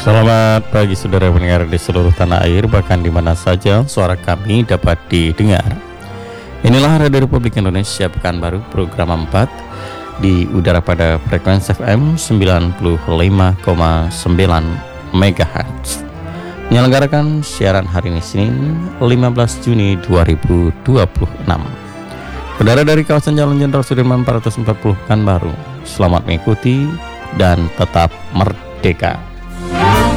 Selamat pagi saudara pendengar di seluruh tanah air, bahkan di mana saja suara kami dapat didengar. Inilah Radio Republik Indonesia Pekanbaru, program 4 di udara pada frekuensi FM 95,9 MHz. Menyelenggarakan siaran hari ini Senin 15 Juni 2026. Udara dari kawasan Jalan Jenderal Sudirman 440 Pekanbaru. Selamat mengikuti dan tetap merdeka.